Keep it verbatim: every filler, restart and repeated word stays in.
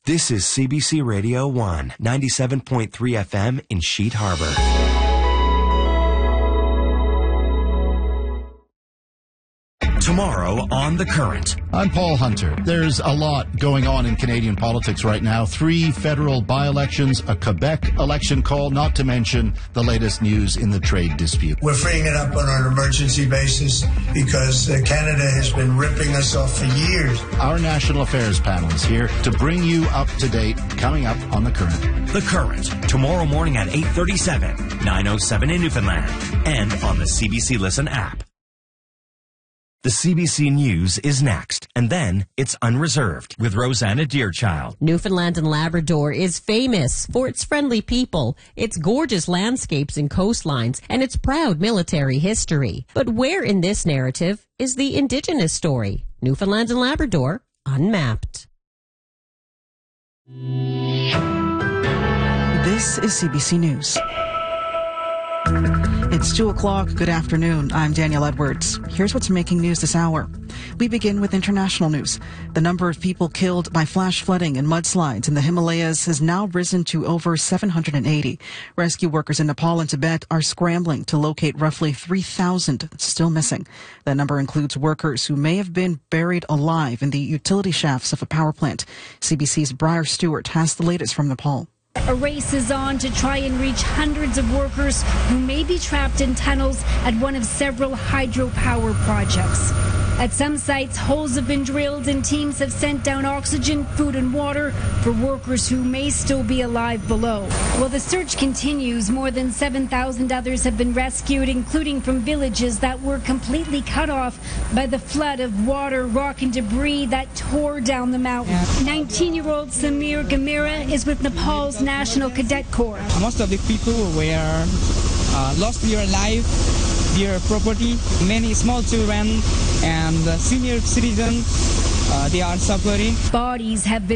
This is C B C Radio one, ninety-seven point three F M in Sheet Harbor. Tomorrow on The Current. I'm Paul Hunter. There's a lot going on in Canadian politics right now. Three federal by-elections, a Quebec election call, not to mention the latest news in the trade dispute. We're freeing it up on an emergency basis because uh, Canada has been ripping us off for years. Our national affairs panel is here to bring you up to date, coming up on The Current. The Current, tomorrow morning at eight thirty-seven, nine oh seven in Newfoundland, and on the C B C Listen app. The C B C News is next, and then it's Unreserved with Rosanna Deerchild. Newfoundland and Labrador is famous for its friendly people, its gorgeous landscapes and coastlines, and its proud military history. But where in this narrative is the Indigenous story? Newfoundland and Labrador, unmapped. This is C B C News. It's two o'clock. Good afternoon. I'm Danielle Edwards. Here's what's making news this hour. We begin with international news. The number of people killed by flash flooding and mudslides in the Himalayas has now risen to over seven hundred eighty. Rescue workers in Nepal and Tibet are scrambling to locate roughly three thousand still missing. That number includes workers who may have been buried alive in the utility shafts of a power plant. C B C's Briar Stewart has the latest from Nepal. A race is on to try and reach hundreds of workers who may be trapped in tunnels at one of several hydropower projects. At some sites, holes have been drilled and teams have sent down oxygen, food and water for workers who may still be alive below. While the search continues, more than seven thousand others have been rescued, including from villages that were completely cut off by the flood of water, rock and debris that tore down the mountain. nineteen-year-old Samir Gamira is with Nepal's National Cadet Corps. Most of the people were uh, lost their life, their property. Many small children and senior citizens, uh, they are suffering. Bodies have been